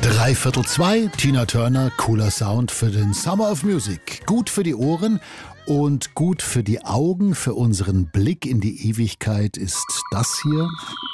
2:15, Tina Turner, cooler Sound für den Summer of Music. Gut für die Ohren und gut für die Augen, für unseren Blick in die Ewigkeit ist das hier.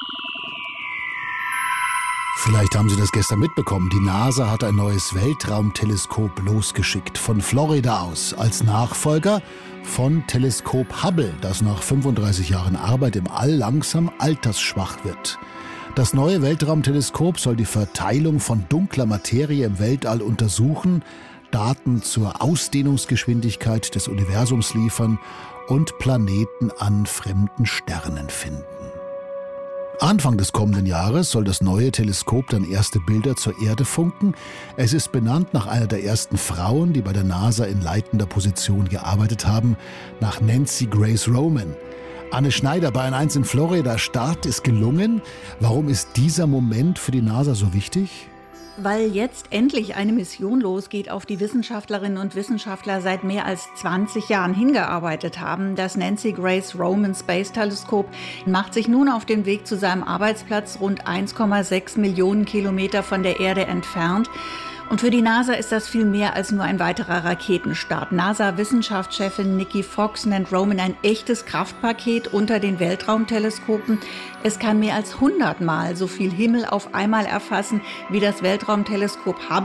Vielleicht haben Sie das gestern mitbekommen. Die NASA hat ein neues Weltraumteleskop losgeschickt. Von Florida aus. Als Nachfolger von Teleskop Hubble, das nach 35 Jahren Arbeit im All langsam altersschwach wird. Das neue Weltraumteleskop soll die Verteilung von dunkler Materie im Weltall untersuchen, Daten zur Ausdehnungsgeschwindigkeit des Universums liefern und Planeten an fremden Sternen finden. Anfang des kommenden Jahres soll das neue Teleskop dann erste Bilder zur Erde funken. Es ist benannt nach einer der ersten Frauen, die bei der NASA in leitender Position gearbeitet haben, nach Nancy Grace Roman. Anne Schneider, Bayern 1 in Florida, Start ist gelungen. Warum ist dieser Moment für die NASA so wichtig? Weil jetzt endlich eine Mission losgeht, auf die Wissenschaftlerinnen und Wissenschaftler seit mehr als 20 Jahren hingearbeitet haben. Das Nancy Grace Roman Space Teleskop macht sich nun auf den Weg zu seinem Arbeitsplatz rund 1,6 Millionen Kilometer von der Erde entfernt. Und für die NASA ist das viel mehr als nur ein weiterer Raketenstart. NASA-Wissenschaftschefin Nikki Fox nennt Roman ein echtes Kraftpaket unter den Weltraumteleskopen. Es kann mehr als 100-mal so viel Himmel auf einmal erfassen wie das Weltraumteleskop Hubble.